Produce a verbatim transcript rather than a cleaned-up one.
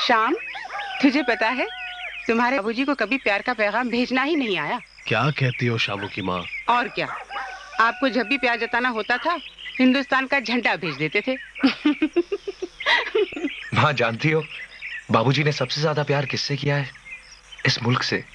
श्याम, तुझे पता है तुम्हारे बाबूजी को कभी प्यार का पैगाम भेजना ही नहीं आया। क्या कहती हो शामू की माँ? और क्या, आपको जब भी प्यार जताना होता था हिंदुस्तान का झंडा भेज देते थे। माँ जानती हो, बाबूजी ने सबसे ज्यादा प्यार किससे किया है? इस मुल्क से।